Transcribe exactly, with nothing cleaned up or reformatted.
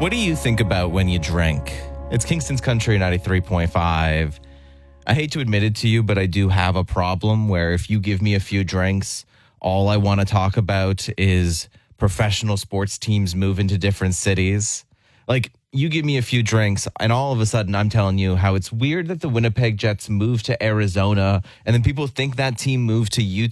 What do you think about when you drink? It's Kingston's Country ninety-three point five. I hate to admit it to you, but I do have a problem where if you give me a few drinks, all I want to talk about is professional sports teams moving to different cities. Like, you give me a few drinks, and all of a sudden I'm telling you how it's weird that the Winnipeg Jets moved to Arizona, and then people think that team moved to Utah.